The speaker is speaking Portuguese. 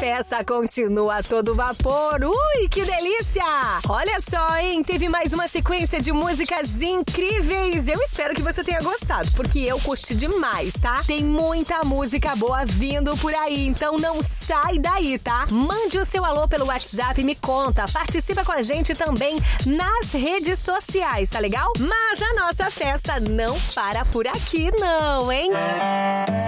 festa continua a todo vapor. Ui, que delícia! Olha só, hein? Teve mais uma sequência de músicas incríveis. Eu espero que você tenha gostado, porque eu curti demais, tá? Tem muita música boa vindo por aí, então não sai daí, tá? Mande o seu alô pelo WhatsApp e me conta. Participa com a gente também nas redes sociais, tá legal? Mas a nossa festa não para por aqui, não, hein?